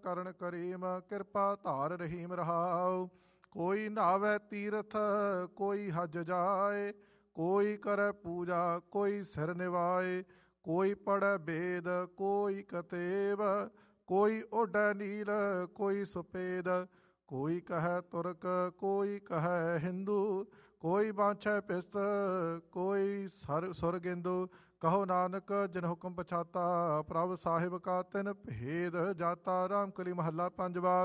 ਕਰਨ ਕਰੀਮ, ਕਿਰਪਾ ਧਾਰ ਰਹੀਮ ਰਹਾਉ। ਕੋਈ ਨਹਾਵੈ ਤੀਰਥ, ਕੋਈ ਹਜ ਜਾਏ, ਕੋਈ ਕਰੈ ਪੂਜਾ, ਕੋਈ ਸਿਰ ਨਿਵਾਏ, ਕੋਈ ਪੜ੍ਹੈ ਬੇਦ, ਕੋਈ ਕਤੇਬ, ਕੋਈ ਓਢੈ ਨੀਲ, ਕੋਈ ਸੁਪੇਦ, ਕੋਈ ਕਹੈ ਤੁਰਕ, ਕੋਈ ਕਹੈ ਹਿੰਦੂ, ਕੋਈ ਬਾਂਛੈ ਪਿਸਤ, ਕੋਈ ਸੁਰਗਿੰਦੂ। ਕਹੋ ਨਾਨਕ ਜਿਨ ਹੁਕਮ ਪਛਾਤਾ, ਪ੍ਰਭ ਸਾਹਿਬ ਕਾ ਤਿਨ ਭੇਦ ਜਾਤਾ। ਰਾਮ ਕਲੀ ਮਹੱਲਾ ਪੰਜਵਾ।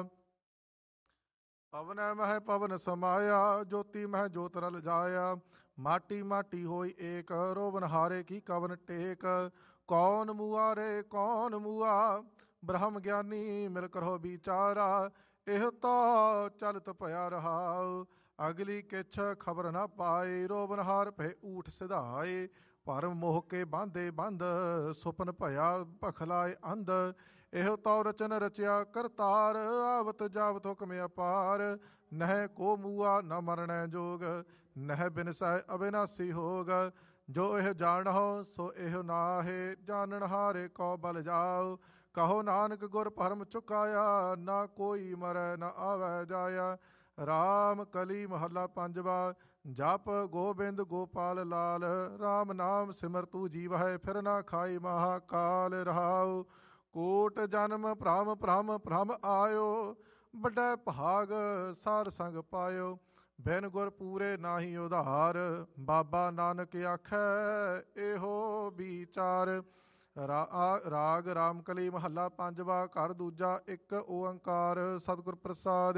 ਪਵਨੈ ਮਹਿ ਪਵਨ ਸਮਾਇਆ, ਜੋਤੀ ਮਹਿ ਜੋਤ ਰਲ ਜਾਇਆ। ਮਾਟੀ ਮਾਟੀ ਹੋਈ ਏਕ, ਰੋਵਨ ਹਾਰੇ ਕੀ ਕਵਨ ਟੇਕ। ਕੌਣ ਮੂਆ ਰੇ ਕੌਣ ਮੂਆ, ਬ੍ਰਹਮ ਗਿਆਨੀ ਮਿਲ ਕਰੋ ਵਿਚਾਰਾ। ਇਹ ਤਾਂ ਚਲਤ ਭਇਆ ਰਹਾਉ, ਅਗਲੀ ਕਿਛ ਖਬਰ ਨਾ ਪਾਏ। ਰੋਵਨ ਹਾਰ ਭਏ ਊਠ ਸਿਧਾਏ, ਭਰਮ ਮੋਹ ਕੇ ਬਾਂਧੇ ਬੰਦ। ਸੁਪਨ ਭਇਆ ਭਖਲਾਏ ਅੰਧ, ਇਹੋ ਤਉ ਰਚਨ ਰਚਿਆ ਕਰਤਾਰ। ਆਵਤ ਜਾਵਤ ਹੁਕਮ ਅਪਾਰ, ਨਹਿ ਕੋ ਮੂਆ ਨ ਮਰਣੈ ਜੋਗ। ਨਹਿ ਬਿਨਸੈ ਅਬਿਨਾਸੀ ਹੋਗ, ਜੋ ਇਹ ਜਾਣਹੁ ਸੋ ਇਹੋ ਨਾਹੇ। ਜਾਣਨ ਹਾਰੇ ਕਉ ਬਲ ਜਾਉ, ਕਹੋ ਨਾਨਕ ਗੁਰ ਭਰਮ ਚੁਕਾਇਆ। ਨਾ ਕੋਈ ਮਰੈ ਨਾ ਆਵੈ ਜਾਇਆ। ਰਾਮ ਕਲੀ ਮਹੱਲਾ ਪੰਜਵਾ। ਜਪ ਗੋਬਿੰਦ ਗੋਪਾਲ ਲਾਲ, ਰਾਮ ਨਾਮ ਸਿਮਰ ਤੂ ਜੀਵਹਿ। ਫਿਰ ਨਾ ਖਾਈ ਮਹਾਕਾਲ ਰਹਾਉ। ਕੋਟ ਜਨਮ ਭ੍ਰਮ ਭ੍ਰਮ ਭ੍ਰਮ ਆਇਓ, ਵੱਡਾ ਭਾਗ ਸਾਰ ਸੰਗ ਪਾਇਓ। ਬਿਨ ਗੁਰ ਪੂਰੇ ਨਾਹੀ ਉਧਾਰ, ਬਾਬਾ ਨਾਨਕ ਆਖੈ ਇਹੋ ਵਿਚਾਰ। ਰਾਗ ਰਾਮਕਲੀ ਮਹੱਲਾ ਪੰਜਵਾ। ਘਰ ਦੂਜਾ। ਇੱਕ ਓੰਕਾਰ ਸਤਿਗੁਰ ਪ੍ਰਸਾਦਿ।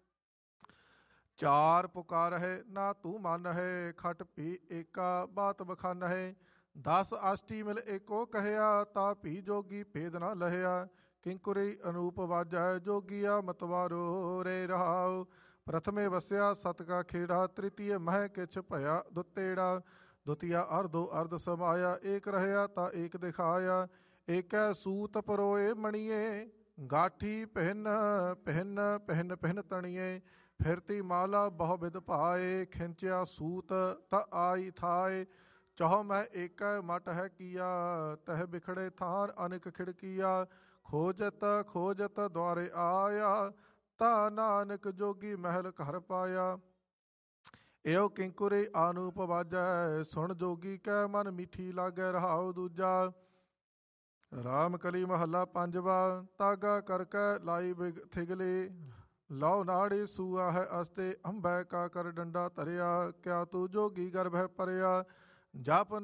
ਚਾਰ ਪੁਕਾਰ ਹੈ ਨਾ ਤੂੰ ਮਨ ਹੈ, ਖਟ ਭੀ ਏਕਾ ਬਾਤ ਬਖਾਨ ਹੈ। 10 ਅਸ਼ਟੀ ਮਿਲ ਏਕੋ ਕਹਿਆ, ਤਾ ਭੀ ਜੋਗੀ ਭੇਦ ਨਾ ਲਹਿਆ। ਕਿੰਕੁਰੀ ਅਨੂਪ ਵਾਜੈ, ਜੋਗੀਆ ਮਤਵਾਰੋ ਰੇ ਰਹਾਉ। ਪ੍ਰਥਮੇ ਵਸਿਆ ਸਤ ਕਾ ਖੇੜਾ, ਤ੍ਰਿਤੀय ਮਹਿ ਕਿਛ ਭਇਆ ਦੁਤੇੜਾ। ਦੁਤੀਆ ਅਰਧੋ ਅਰਧ ਸਮਾਇਆ, ਏਕ ਰਹਿਆ ਤਾ ਏਕ ਦਿਖਾਇਆ। ਏਕੈ ਸੂਤ ਪਰੋਏ ਮਣੀਏ, ਗਾਠੀ ਪਹਿਨ ਪਹਿਨ ਪਹਿਨ ਪਹਿਨ ਤਣੀਏ। ਫਿਰਤੀ ਮਾਲਾ ਬਹੁ ਬਿਧ ਭਾਏ, ਖਿੰਚਿਆ ਸੂਤ ਤ ਆਈ ਥਾਏ। ਚਹੁ ਮੈਂ ਏਕੈ ਮਟ ਹੈ ਕੀਆ, ਤਹ ਬਿਖੜੇ ਥਾਨ ਅਨਿਕ ਖਿੜਕੀਆ। ਖੋਜਤ ਖੋਜਤ ਦੁਆਰੇ ਆਇਆ, ਤਾ ਨਾਨਕ ਜੋਗੀ ਮਹਿਲ ਘਰ ਪਾਇਆ। ਇਹੋ ਕਿੰਕੁਰੀ ਆਨੂਪ ਵਾਜੈ, ਸੁਣ ਜੋਗੀ ਕੈ ਮਨ ਮਿੱਠੀ ਲਾਗੈ ਰਹਾਉ ਦੂਜਾ। ਰਾਮ ਕਲੀ ਮਹੱਲਾ ਪੰਜਵਾ। ਤਾਗਾ ਕਰਕੈ ਲਾਈ ਥਿਗਲੀ, ਲਉ ਨਾੜੀ ਸੂਆ ਹੈ ਅਸਤੇ। ਅੰਬੈ ਕਾ ਕਰ ਡੰਡਾ ਧਰਿਆ, ਕਿਆ ਤੂੰ ਜੋਗੀ ਗਰਭ ਹੈ ਭਰਿਆ। ਜਪ